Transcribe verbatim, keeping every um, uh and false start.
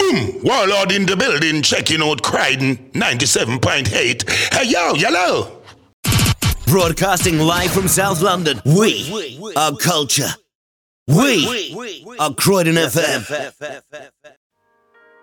Boom! Warlord in the building, checking out Croydon ninety-seven point eight. Hey yo, yellow! Broadcasting live from South London, we are culture. We are Croydon F M.